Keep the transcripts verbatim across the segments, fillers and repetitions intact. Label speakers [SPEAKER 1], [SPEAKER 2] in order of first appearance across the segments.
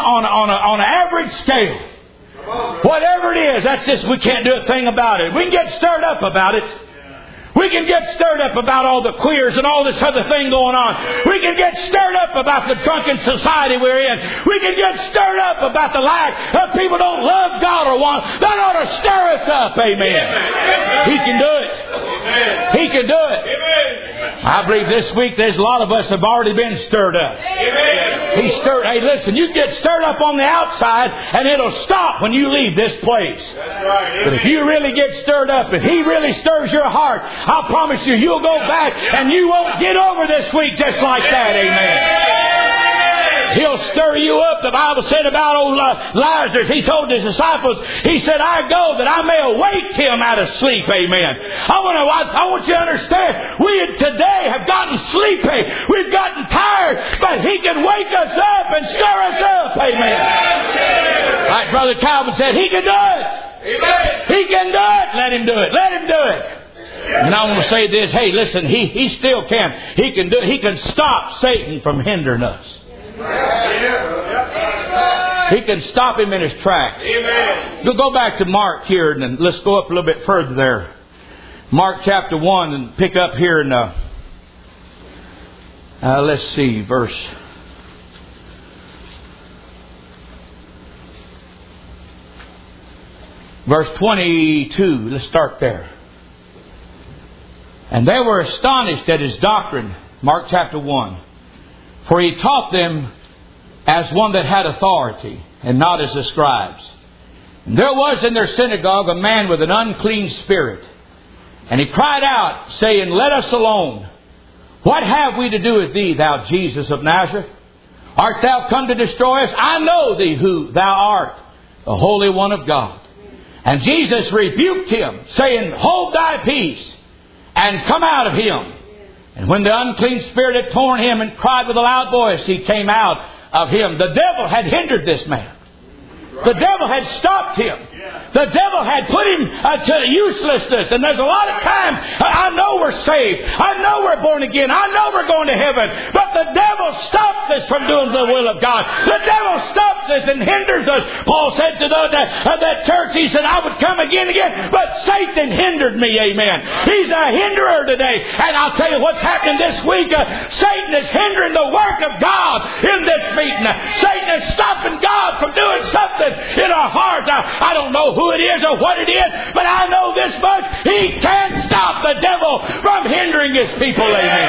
[SPEAKER 1] on, on, a, on an average scale. Whatever it is, that's just, we can't do a thing about it. We can get stirred up about it. We can get stirred up about all the queers and all this other thing going on. We can get stirred up about the drunken society we're in. We can get stirred up about the lack of people don't love God or want. That ought to stir us up. Amen. He can do it. He can do it. I believe this week there's a lot of us have already been stirred up. He stirred. Hey, listen, you get stirred up on the outside and it'll stop when you leave this place. But if you really get stirred up, if He really stirs your heart, I promise you, you'll go back and you won't get over this week just like that. Amen. He'll stir you up. The Bible said about old Lazarus, He told His disciples, He said, I go that I may awake him out of sleep. Amen. I want to, I, I want you to understand, we today have gotten sleepy. We've gotten tired, but He can wake us up and stir us up. Amen. Like Brother Calvin said, He can do it. He can do it. Let Him do it. Let Him do it. And I want to say this, hey, listen, he, he still can. He can do. He can stop Satan from hindering us. He can stop him in his tracks. We'll go back to Mark here and let's go up a little bit further there. Mark chapter one and pick up here in, uh, uh, let's see, verse... Verse twenty-two, let's start there. And they were astonished at His doctrine, Mark chapter one. For He taught them as one that had authority, and not as the scribes. And there was in their synagogue a man with an unclean spirit. And he cried out, saying, Let us alone. What have we to do with thee, thou Jesus of Nazareth? Art thou come to destroy us? I know thee who thou art, the Holy One of God. And Jesus rebuked him, saying, Hold thy peace, and come out of him. And when the unclean spirit had torn him and cried with a loud voice, he came out of him. The devil had hindered this man. The devil had stopped him. The devil had put him uh, to uselessness. And there's a lot of times, I know we're saved. I know we're born again. I know we're going to heaven. But the devil stops us from doing the will of God. The devil stops us and hinders us. Paul said to the, that, uh, that church, he said, I would come again and again. But Satan hindered me, amen. He's a hinderer today. And I'll tell you what's happening this week. Uh, Satan is hindering the work of God in this meeting. Satan is stopping God from doing something in our hearts. I, I don't know who it is or what it is, but I know this much. He can't stop the devil from hindering His people. Amen.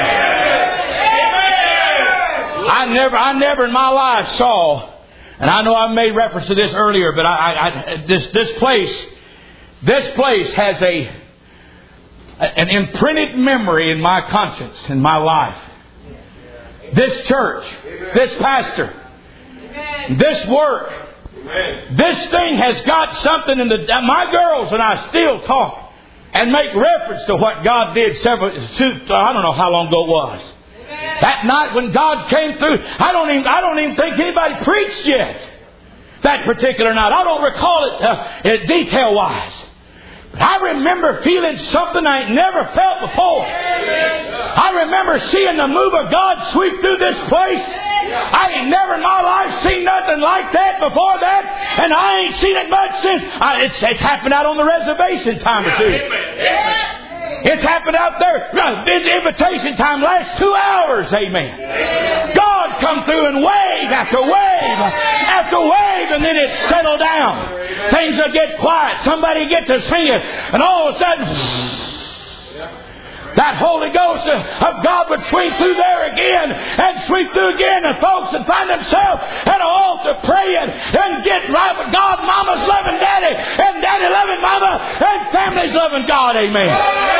[SPEAKER 1] I never, I never in my life saw, and I know I made reference to this earlier, but I, I, I this this place, this place has a an imprinted memory in my conscience, in my life. This church, this pastor, this work. This thing has got something in the... My girls and I still talk and make reference to what God did several... I don't know how long ago it was. That night when God came through, I don't even, I don't even think anybody preached yet. That particular night. I don't recall it uh, detail-wise. But I remember feeling something I ain't never felt before. I remember seeing the move of God sweep through this place. I ain't never in my life seen nothing like that before that, and I ain't seen it much since. I, it's, it's happened out on the reservation time or two. It's happened out there. This invitation time lasts two hours. Amen. God come through and wave after wave after wave, and then it settled down. Things will get quiet. Somebody get to singing, and all of a sudden, that Holy Ghost of God would sweep through there again and sweep through again, and folks would find themselves at an altar praying and getting right with God. Mama's loving Daddy, and Daddy loving Mama, and families loving God. Amen.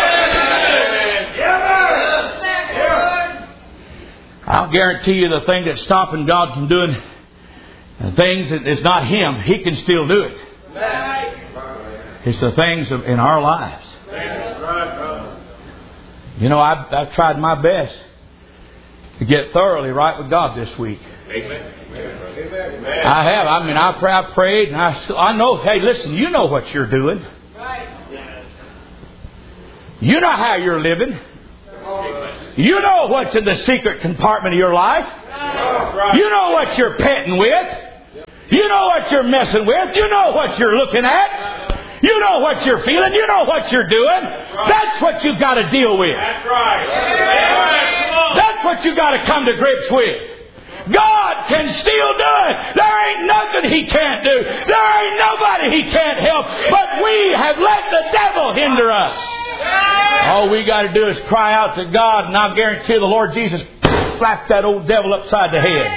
[SPEAKER 1] I'll guarantee you the thing that's stopping God from doing things is not Him. He can still do it. It's the things in our lives. You know, I've, I've tried my best to get thoroughly right with God this week. Amen. Amen. I have. I mean, I, pray, I prayed, and I, I know, hey, listen, you know what you're doing. You know how you're living. You know what's in the secret compartment of your life. You know what you're petting with. You know what you're messing with. You know what you're looking at. You know what you're feeling. You know what you're doing. That's what you've got to deal with.
[SPEAKER 2] That's right.
[SPEAKER 1] That's what you've got to come to grips with. God can still do it. There ain't nothing He can't do. There ain't nobody He can't help. But we have let the devil hinder us. All we got to do is cry out to God, and I guarantee the Lord Jesus slap that old devil upside the head.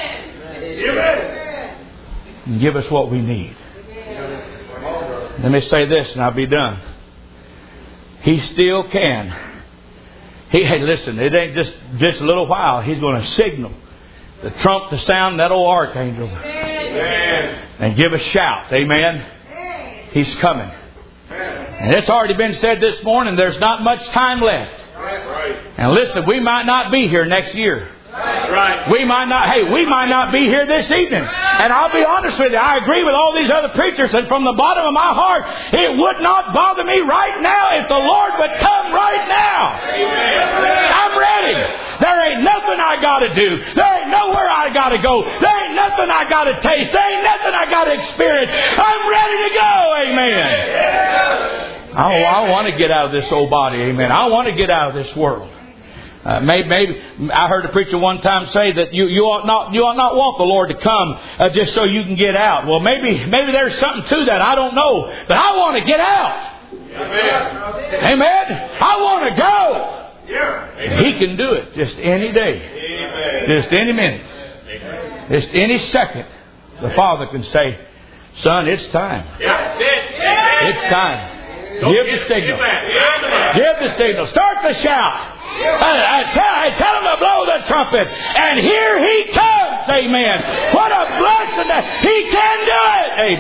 [SPEAKER 1] And give us what we need. Let me say this and I'll be done. He still can. He, hey, listen, it ain't just, just a little while. He's going to signal the trump to sound that old archangel. Amen. And give a shout. Amen. He's coming. And it's already been said this morning, there's not much time left. And listen, we might not be here next year. Right. We might not, hey, we might not be here this evening. And I'll be honest with you, I agree with all these other preachers, and from the bottom of my heart, it would not bother me right now if the Lord would come right now. Amen. I'm ready. There ain't nothing I got to do. There ain't nowhere I got to go. There ain't nothing I got to taste. There ain't nothing I got to experience. I'm ready to go. Amen. I, I want to get out of this old body. Amen. I want to get out of this world. Uh, maybe, maybe I heard a preacher one time say that you, you ought not you ought not want the Lord to come uh, just so you can get out. Well, maybe maybe there's something to that. I don't know, but I want to get out. Amen. Amen. I want to go. Yeah. He can do it just any day, Amen. Just any minute, Amen. Just any second. The Father can say, "Son, it's time. Yeah. It's time. Don't Give the signal. Give the signal. Start the shout." I, I, tell, I tell him to blow the trumpet. And here He comes. Amen. What a blessing that He can do it.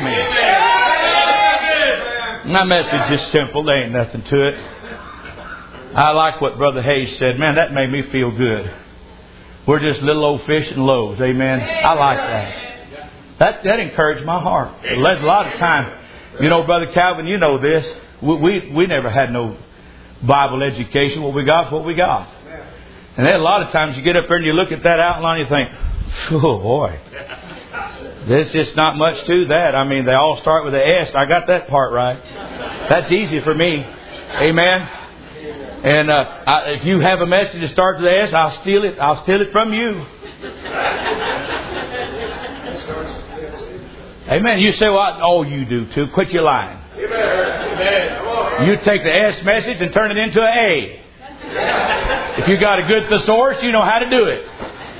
[SPEAKER 1] Amen. My message is simple. There ain't nothing to it. I like what Brother Hayes said. Man, that made me feel good. We're just little old fish and loaves. Amen. I like that. That, that encouraged my heart. A lot of time, you know, Brother Calvin, you know this. We, we, we never had no Bible education. What we got is what we got. And then a lot of times you get up there and you look at that outline and you think, oh boy, there's just not much to that. I mean, they all start with an S. I got that part right. That's easy for me. Amen. And uh, I, if you have a message that starts with an S, I'll steal it. I'll steal it from you. Amen. You say, well, oh, you do too. Quit your lying. Amen. You take the S message and turn it into an A. If you got a good thesaurus, you know how to do it.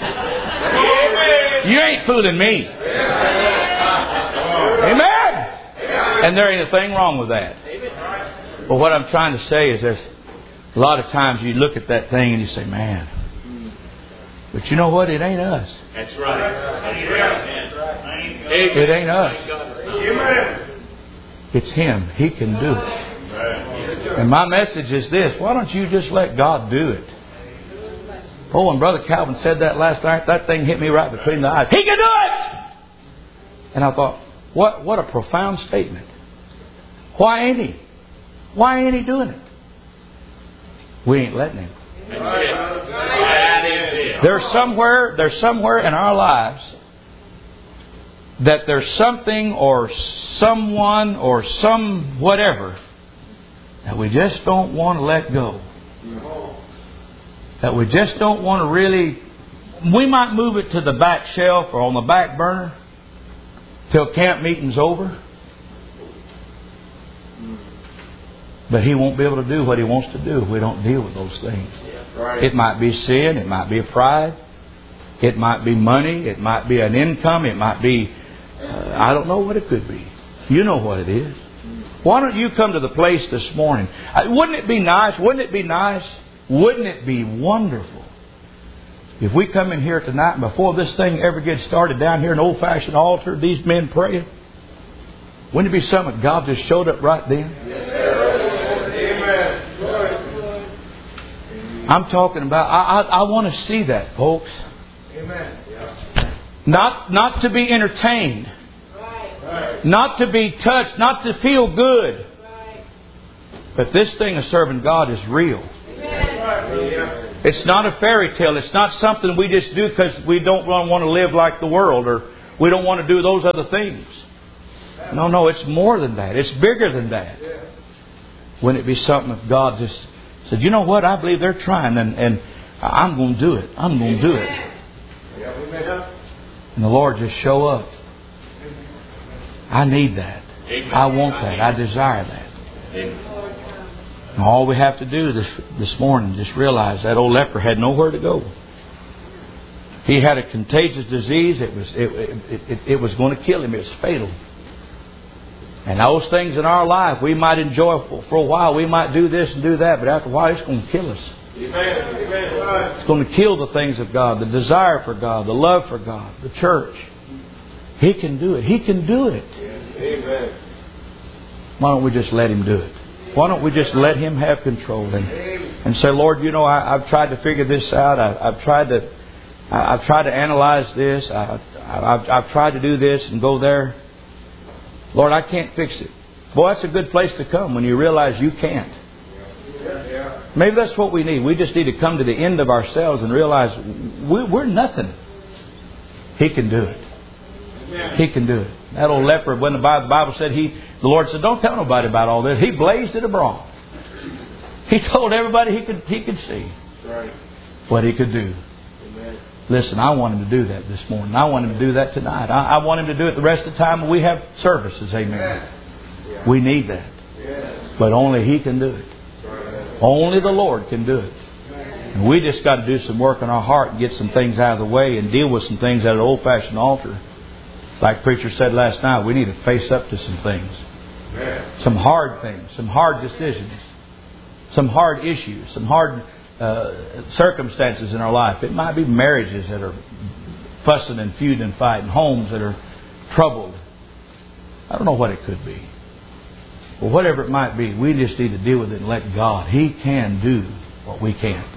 [SPEAKER 1] You ain't fooling me. Amen. And there ain't a thing wrong with that. But what I'm trying to say is there's a lot of times you look at that thing and you say, man, but you know what? It ain't us.
[SPEAKER 2] That's right. That's right.
[SPEAKER 1] It ain't us. It's Him. He can do it. And my message is this. Why don't you just let God do it? Oh, and Brother Calvin said that last night. That thing hit me right between the eyes. He can do it! And I thought, what, what a profound statement. Why ain't He? Why ain't He doing it? We ain't letting Him. There's somewhere, there's somewhere in our lives that there's something or someone or some whatever that we just don't want to let go. That we just don't want to really... We might move it to the back shelf or on the back burner till camp meeting's over. But He won't be able to do what He wants to do if we don't deal with those things. It might be sin. It might be a pride. It might be money. It might be an income. It might be... Uh, I don't know what it could be. You know what it is. Why don't you come to the place this morning? Uh, wouldn't it be nice? Wouldn't it be nice? Wouldn't it be wonderful if we come in here tonight and before this thing ever gets started down here in an old-fashioned altar, these men praying? Wouldn't it be something that God just showed up right then? Amen. I'm talking about, I, I, I want to see that, folks. Amen. Not, not to be entertained. Right. Not to be touched. Not to feel good. Right. But this thing of serving God is real. Amen. It's not a fairy tale. It's not something we just do because we don't want to live like the world or, we don't want to do those other things. No, no, it's more than that. It's bigger than that. Wouldn't it be something if God just said, you know what, I believe they're trying, and, and I'm going to do it. I'm going to do it. And the Lord just show up. I need that. I want that. I desire that. And all we have to do this this morning, just realize that old leper had nowhere to go. He had a contagious disease. It was it, it, it, it was going to kill him. It was fatal. And those things in our life, we might enjoy for, for a while. We might do this and do that, but after a while, it's going to kill us. Amen. It's going to kill the things of God, the desire for God, the love for God, the church. He can do it. He can do it. Amen. Why don't we just let Him do it? Why don't we just let Him have control and, and say, Lord, you know, I, I've tried to figure this out. I, I've tried to, I, I've tried to analyze this. I, I, I've, I've tried to do this and go there. Lord, I can't fix it. Boy, that's a good place to come when you realize you can't. Maybe that's what we need. We just need to come to the end of ourselves and realize we, we're nothing. He can do it. He can do it. That old leper, when the Bible said he, the Lord said, don't tell nobody about all this. He blazed it abroad. He told everybody he could he could see what he could do. Listen, I want Him to do that this morning. I want Him to do that tonight. I, I want Him to do it the rest of the time when we have services. Amen. We need that. But only He can do it. Only the Lord can do it. And we just got to do some work in our heart and get some things out of the way and deal with some things at an old-fashioned altar. Like preacher said last night, we need to face up to some things. Some hard things. Some hard decisions. Some hard issues. Some hard uh, circumstances in our life. It might be marriages that are fussing and feuding and fighting. Homes that are troubled. I don't know what it could be. But whatever it might be, we just need to deal with it and let God. He can do what we can't.